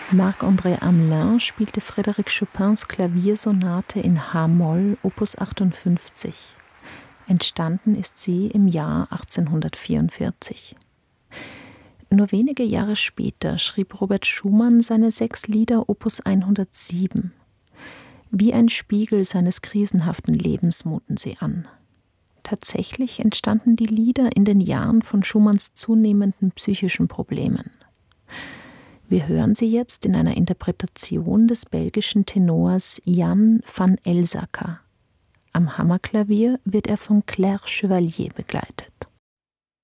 Marc-André Hamelin spielte Frédéric Chopins Klaviersonate in h-Moll Opus 58. Entstanden ist sie im Jahr 1844. Nur wenige Jahre später schrieb Robert Schumann seine 6 Lieder Opus 107. Wie ein Spiegel seines krisenhaften Lebens muten sie an. Tatsächlich entstanden die Lieder in den Jahren von Schumanns zunehmenden psychischen Problemen. Wir hören sie jetzt in einer Interpretation des belgischen Tenors Jan van Elsacker. Am Hammerklavier wird er von Claire Chevalier begleitet.